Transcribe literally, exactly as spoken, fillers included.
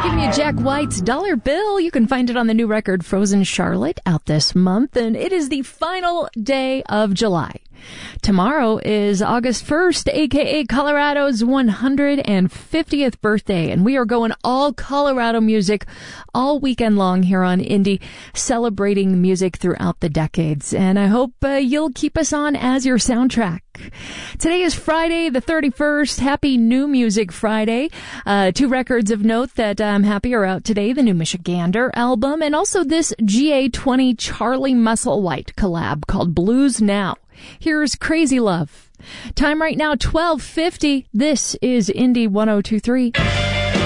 Giving you Jack White's Dollar Bill. You can find it on the new record Frozen Charlotte, out this month, and it is the final day of July. Tomorrow is August first, aka Colorado's one hundred fiftieth birthday, and we are going all Colorado music all weekend long here on Indie, celebrating music throughout the decades. And I hope uh, you'll keep us on as your soundtrack. Today is Friday the thirty-first. Happy New Music Friday. Uh, two records of note that I'm happy are out today. The new Michigander album, and also this G A twenty Charlie Musselwhite collab called Blues Now. Here's Crazy Love. Time right now, twelve fifty. This is Indie one oh two three.